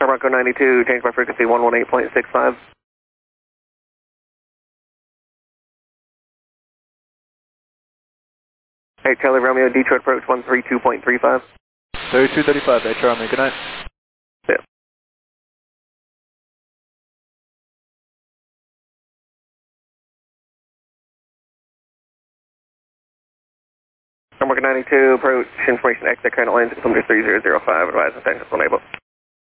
Bronco 92, change my frequency 118.65. Hey, Charlie Romeo, Detroit approach 132.35. 3235, hey Charlie, good night. Yeah. Bronco 92, approach information exit current lane 600 3005, advise and sanctions enabled.